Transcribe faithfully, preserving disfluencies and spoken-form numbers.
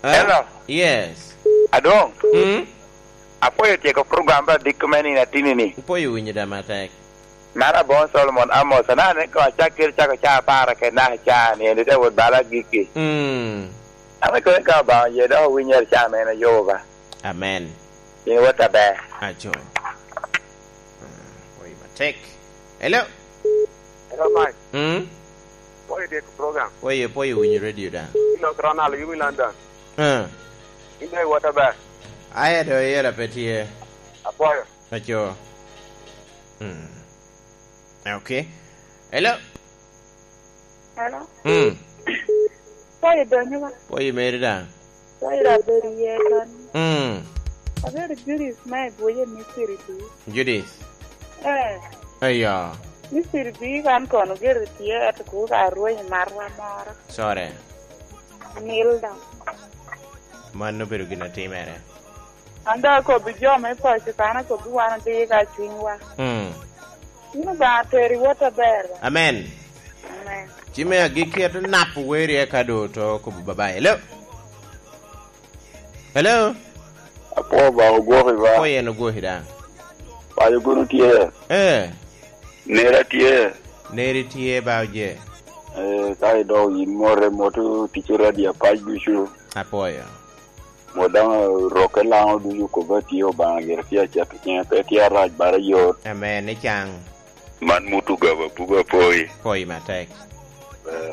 Hello. Yes. Adong. Hmm. Apo yo tieko program ba dikumeni na tinini. Po yo winyo da matek. Nara bon Solomon Amos na ne ko chakir chako cha para ke na cha ni de wod bala giki. Hmm. Ame ko ka ba ye do winyo cha me na yo ba. Amen. Ye wata ba. Ajo. Po yo matek. Hello. Hello, Mike. Hmm. Po yo tieko program. Po yo po yo winyo radio da. Ino Ronald you in London. Uh. Inde wata ba. I had a year up at here. Apo yo. Ajo. Hmm. Okay. Hello. Hello. Hmm. Why you doing it? Po yo made it down. Why you are very young? Hmm. A very beautiful my boy and Mister B. Judith. Eh. Ayo. Mister B can go and get it here at the cook. I ruin Marwa Mara. Sorry. Kneel down. Man no better gonna team at it. And I could be John, my person, I could be one of the guys. Hmm. You know, but Terry, what a bear. Amen. Amen. Jimmy a geek here to nap where you can talk bye bye. Hello. Hello. Apo ba go ba. Oh yeah, no go here. Ba yo guru tie. Eh. Nera tie. Neri tie ba je. Eh kai do yin more motu tichura dia paj bishu. Apoya. Modang rokela du yu ko bati o ba ger tia cha kien pe tia raj bara yo. Amen. Ni chang. Man mutu ga ba buga poi. Poi matek. Eh